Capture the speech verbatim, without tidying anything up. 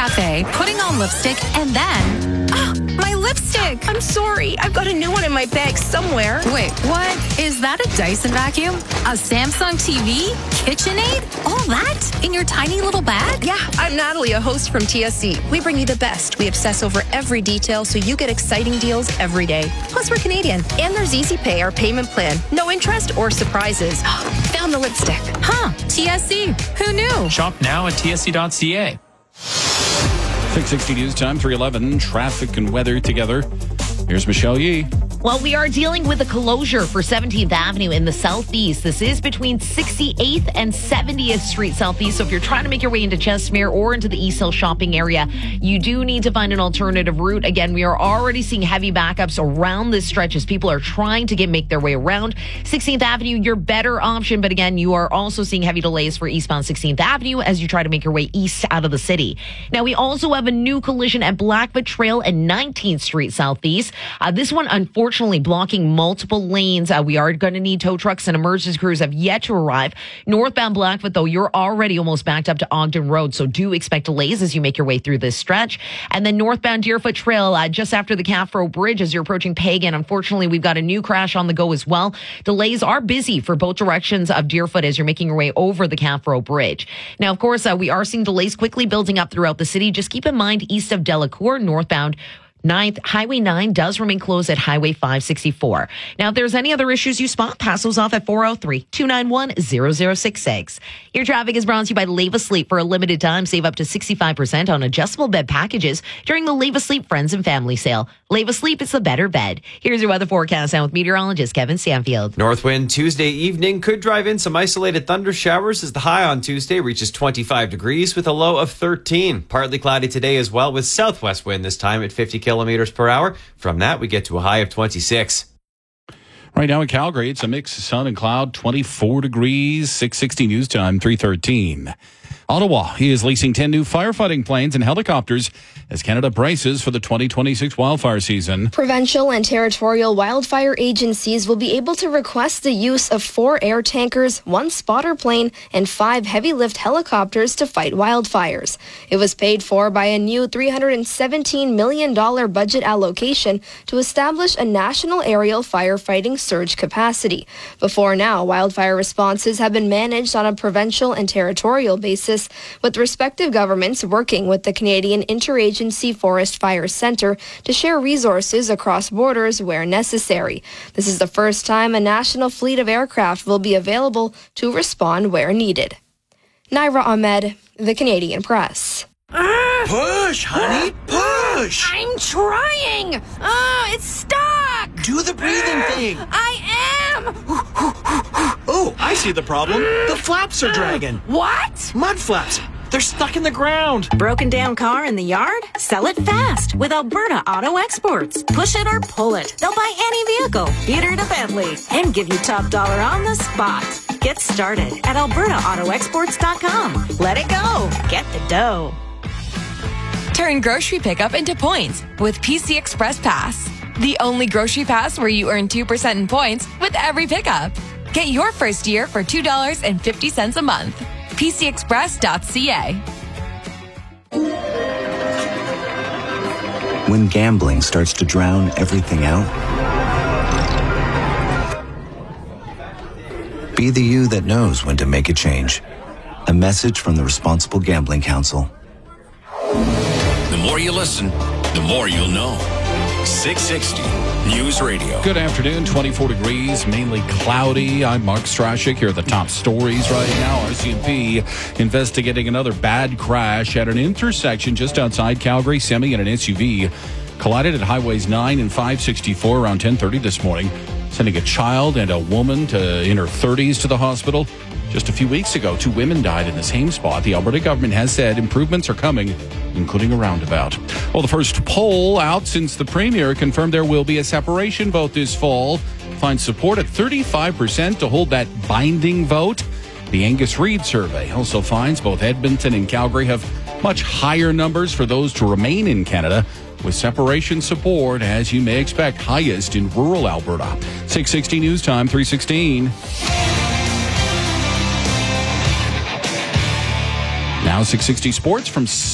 cafe, putting on lipstick, and then... Ah, my lipstick! I'm sorry. I've got a new one in my bag somewhere. Wait, what? Is that a Dyson vacuum? A Samsung T V? KitchenAid? All that in your tiny little bag? Yeah, I'm Natalie, a host from T S C. We bring you the best. We obsess over every detail so you get exciting deals every day. Plus, we're Canadian. And there's Easy Pay, our payment plan. No interest or surprises. Found the lipstick. Huh, T S C. Who knew? Shop now at T S C dot C A. six sixty News Time, three eleven, traffic and weather together. Here's Michelle Yee. Well, we are dealing with a closure for seventeenth Avenue in the southeast. This is between sixty-eighth and seventieth Street Southeast. So if you're trying to make your way into Chestmere or into the East Hill shopping area, you do need to find an alternative route. Again, we are already seeing heavy backups around this stretch as people are trying to get make their way around. sixteenth Avenue, your better option. But again, you are also seeing heavy delays for eastbound sixteenth Avenue as you try to make your way east out of the city. Now, we also have a new collision at Blackfoot Trail and nineteenth Street Southeast. Uh, this one, unfortunately, blocking multiple lanes. Uh, we are going to need tow trucks and emergency crews have yet to arrive. Northbound Blackfoot, though, you're already almost backed up to Ogden Road, so do expect delays as you make your way through this stretch. And then northbound Deerfoot Trail, uh, just after the Caffro Bridge as you're approaching Pagan. Unfortunately, we've got a new crash on the go as well. Delays are busy for both directions of Deerfoot as you're making your way over the Caffro Bridge. Now, of course, uh, we are seeing delays quickly building up throughout the city. Just keep in mind, east of Delacour, northbound ninth, Highway nine does remain closed at Highway five sixty-four. Now, if there's any other issues you spot, pass those off at four oh three, two nine one, zero zero six six. Your traffic is brought to you by Leva Sleep. For a limited time, save up to sixty-five percent on adjustable bed packages during the Leva Sleep Friends and Family Sale. Leva Sleep is the better bed. Here's your weather forecast now with meteorologist Kevin Stanfield. North wind Tuesday evening could drive in some isolated thunder showers as the high on Tuesday reaches twenty-five degrees with a low of thirteen. Partly cloudy today as well with southwest wind this time at fifty kilometers per hour. From that, we get to a high of twenty-six. Right now in Calgary, it's a mix of sun and cloud, twenty-four degrees, six sixty News Time, three thirteen. Ottawa, he is leasing ten new firefighting planes and helicopters as Canada braces for the twenty twenty-six wildfire season. Provincial and territorial wildfire agencies will be able to request the use of four air tankers, one spotter plane, and five heavy lift helicopters to fight wildfires. It was paid for by a new three hundred seventeen million dollars budget allocation to establish a national aerial firefighting surge capacity. Before now, wildfire responses have been managed on a provincial and territorial basis, with respective governments working with the Canadian Interagency Forest Fire Centre to share resources across borders where necessary. This is the first time a national fleet of aircraft will be available to respond where needed. Naira Ahmed, The Canadian Press. Uh, push, honey, push! I'm trying! Uh, it's stuck! Do the breathing thing! I am! Oh, I see the problem. The flaps are dragging. What? Mud flaps. They're stuck in the ground. Broken down car in the yard? Sell it fast with Alberta Auto Exports. Push it or pull it. They'll buy any vehicle, Peter to Bentley, and give you top dollar on the spot. Get started at alberta auto exports dot com. Let it go. Get the dough. Turn grocery pickup into points with P C Express Pass. The only grocery pass where you earn two percent in points with every pickup. Get your first year for two dollars and fifty cents a month. P C express dot C A. When gambling starts to drown everything out, be the you that knows when to make a change. A message from the Responsible Gambling Council. The more you listen, the more you'll know. six sixty News Radio. Good afternoon, twenty-four degrees, mainly cloudy. I'm Mark Strashik. Here are the top stories right now. R C M P investigating another bad crash at an intersection just outside Calgary. Semi and an S U V collided at highways nine and five sixty-four around ten thirty this morning, sending a child and a woman to in her thirties to the hospital. Just a few weeks ago, two women died in the same spot. The Alberta government has said improvements are coming, including a roundabout. Well, the first poll out since the premier confirmed there will be a separation vote this fall finds support at thirty-five percent to hold that binding vote. The Angus Reid survey also finds both Edmonton and Calgary have much higher numbers for those to remain in Canada, with separation support, as you may expect, highest in rural Alberta. six sixty News Time, three sixteen. Now six sixty Sports from